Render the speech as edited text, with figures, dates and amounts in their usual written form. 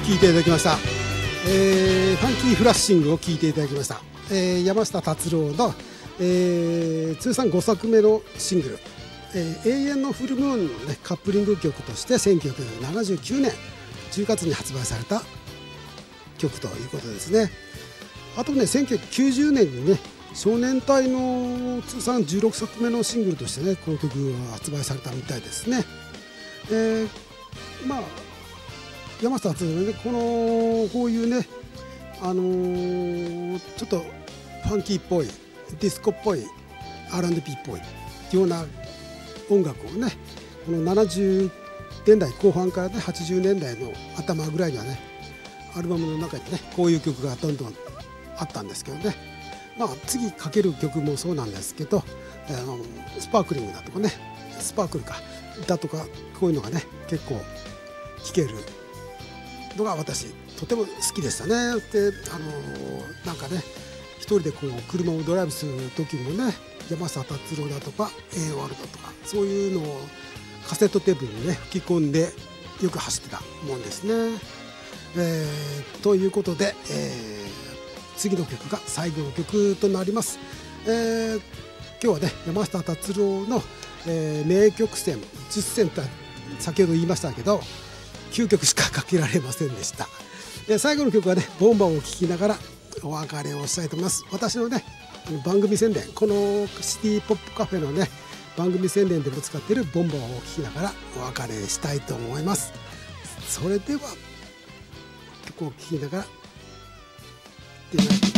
聴いていただきました、ファンキーフラッシングを聴いていただきました、山下達郎の、通算5作目のシングル、永遠のフルムーンの、ね、カップリング曲として1979年10月に発売された曲ということですね。あとね、1990年にね、少年隊の通算16作目のシングルとしてね、この曲が発売されたみたいですね。まあ山下達郎ね、こういうね、ちょっとファンキーっぽい、ディスコっぽい、R&B っぽいような音楽をね、この70年代後半からね80年代の頭ぐらいにはね、アルバムの中にねこういう曲がどんどんあったんですけどね、まあ、次かける曲もそうなんですけど、スパークリングだとかね、スパークルかだとか、こういうのがね結構聴けるのが私とても好きでしたね。で、なんかね、一人でこう車をドライブする時もね、山下達郎だとか AOR だとか、そういうのをカセットテープにね吹き込んでよく走ってたもんですね。ということで、次の曲が最後の曲となります。今日はね、山下達郎の、名曲選10選と先ほど言いましたけど9曲しかかけられませんでした。最後の曲はね、ボンバーを聴きながらお別れをしたいと思います。私のね番組宣伝、このシティポップカフェのね番組宣伝でも使っているボンバーを聴きながらお別れしたいと思います。それでは曲を聴きながら